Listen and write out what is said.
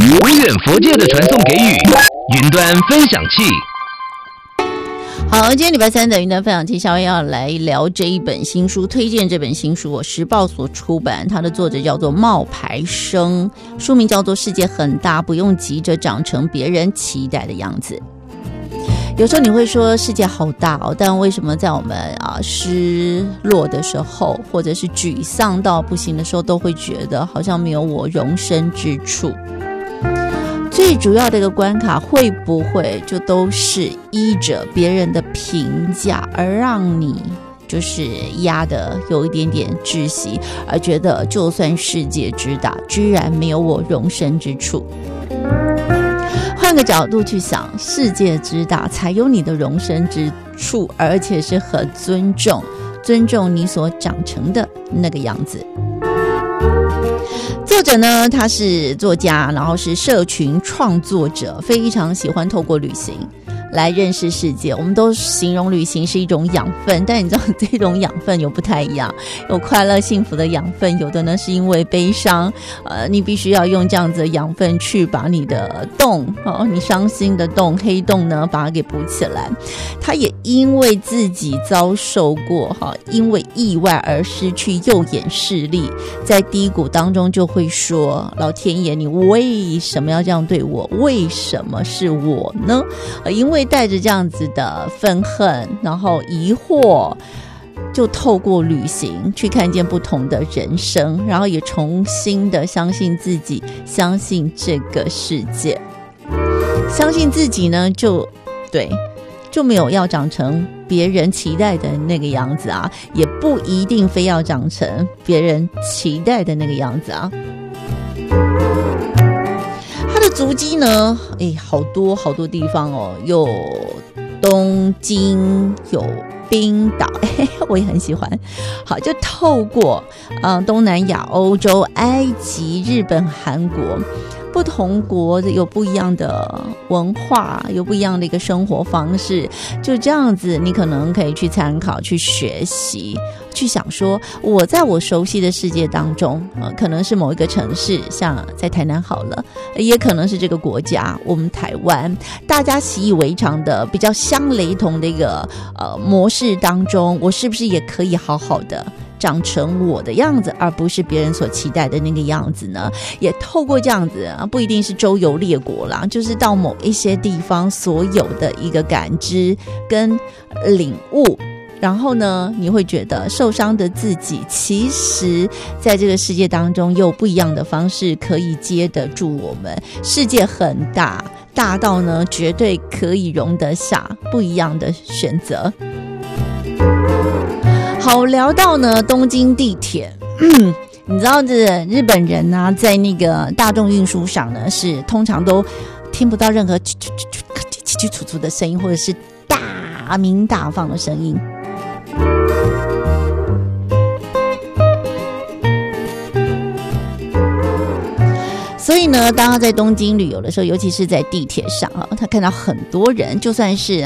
无远弗届的传送给予，云端分享器。 好，今天礼拜三的云端分享器，稍微要来聊这一本新书，推荐这本新书，时报所出版，它的作者叫做冒牌生，书名叫做《世界很大，不用急着长成别人期待的样子》。有时候你会说世界好大哦，但为什么在我们失落的时候，或者是沮丧到不行的时候，都会觉得好像没有我容身之处？最主要的一个关卡会不会就都是依着别人的评价而让你就是压得有一点点窒息，而觉得就算世界之大，居然没有我容身之处？换个角度去想，世界之大才有你的容身之处，而且是很尊重你所长成的那个样子。作者呢，他是作家，然后是社群创作者，非常喜欢透过旅行来认识世界。我们都形容旅行是一种养分，但你知道这种养分有不太一样，有快乐幸福的养分，有的呢是因为悲伤，你必须要用这样子的养分去把你的洞，你伤心的洞、黑洞呢把它给补起来。他也因为自己遭受过因为意外而失去右眼视力，在低谷当中就会说，老天爷，你为什么要这样对我？为什么是我呢？因为带着这样子的愤恨，然后疑惑，就透过旅行去看见不同的人生，然后也重新的相信自己，相信这个世界，相信自己呢，就没有要长成别人期待的那个样子啊，也不一定非要长成别人期待的那个样子啊。他的足迹呢，好多地方哦，有东京，有冰岛，我也很喜欢。好，就透过东南亚、欧洲、埃及、日本、韩国，不同国有不一样的文化，有不一样的一个生活方式，就这样子你可能可以去参考，去学习，去想说我在我熟悉的世界当中，可能是某一个城市，像在台南好了，也可能是这个国家，我们台湾大家习以为常的比较相雷同的一个模式当中，我是不是也可以好好的长成我的样子，而不是别人所期待的那个样子呢？也透过这样子不一定是周游列国啦，就是到某一些地方所有的一个感知跟领悟，然后呢，你会觉得受伤的自己其实在这个世界当中有不一样的方式可以接得住我们。世界很大，大到呢绝对可以容得下不一样的选择。好，聊到呢东京地铁，你知道这日本人啊，在那个大众运输上呢，是通常都听不到任何叽叽楚楚的声音，或者是大鸣大放的声音。所以呢，当他在东京旅游的时候，尤其是在地铁上他看到很多人，就算是